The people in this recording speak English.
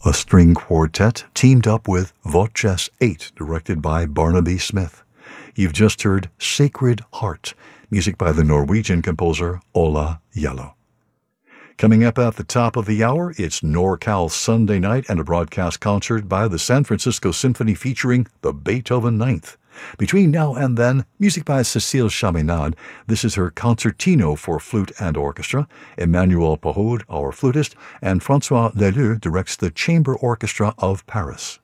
A string quartet teamed up with Voces 8, directed by Barnaby Smith. You've just heard Sacred Heart, music by the Norwegian composer Ola Jallow. Coming up at the top of the hour, it's NorCal Sunday Night and a broadcast concert by the San Francisco Symphony featuring the Beethoven Ninth. Between now and then, music by Cécile Chaminade. This is her concertino for flute and orchestra. Emmanuel Pahud, our flutist, and François Leleu directs the Chamber Orchestra of Paris.